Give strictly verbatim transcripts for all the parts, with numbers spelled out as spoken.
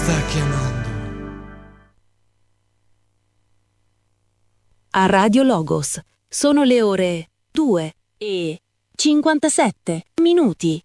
sta chiamando. A Radio Logos sono le ore due e cinquantasette minuti.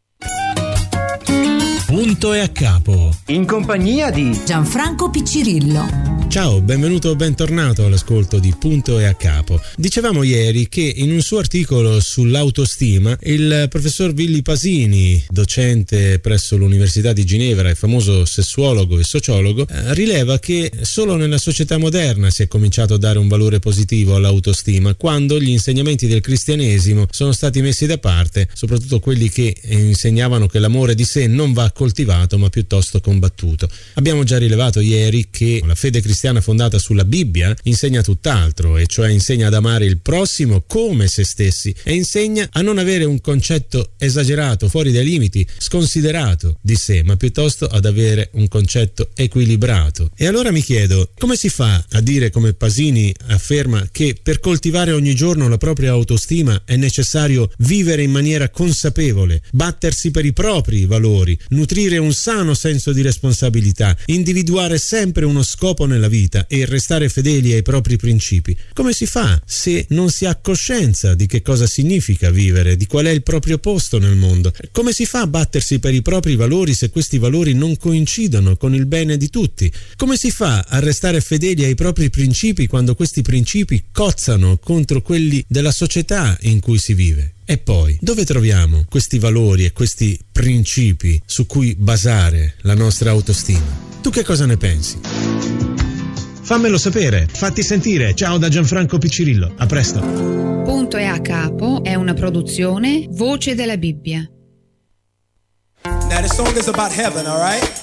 Punto e a capo. In compagnia di Gianfranco Piccirillo. Ciao, benvenuto o bentornato all'ascolto di Punto e a capo. Dicevamo ieri che in un suo articolo sull'autostima il professor Willy Pasini, docente presso l'Università di Ginevra e famoso sessuologo e sociologo, rileva che solo nella società moderna si è cominciato a dare un valore positivo all'autostima, quando gli insegnamenti del cristianesimo sono stati messi da parte, soprattutto quelli che insegnavano che l'amore di sé non va coltivato ma piuttosto combattuto. Abbiamo già rilevato ieri che la fede cristiana fondata sulla Bibbia insegna tutt'altro, e cioè insegna ad amare il prossimo come se stessi e insegna a non avere un concetto esagerato, fuori dai limiti, sconsiderato di sé, ma piuttosto ad avere un concetto equilibrato. E allora mi chiedo, come si fa a dire, come Pasini afferma, che per coltivare ogni giorno la propria autostima è necessario vivere in maniera consapevole, battersi per i propri valori, nutrire un sano senso di responsabilità, individuare sempre uno scopo nella vita e restare fedeli ai propri principi? Come si fa se non si ha coscienza di che cosa significa vivere, di qual è il proprio posto nel mondo? Come si fa a battersi per i propri valori se questi valori non coincidono con il bene di tutti? Come si fa a restare fedeli ai propri principi quando questi principi cozzano contro quelli della società in cui si vive? E poi, dove troviamo questi valori e questi principi su cui basare la nostra autostima? Tu che cosa ne pensi? Fammelo sapere, fatti sentire. Ciao da Gianfranco Piccirillo, a presto. Punto e a capo è una produzione Voce della Bibbia. Now the song is about heaven, all right?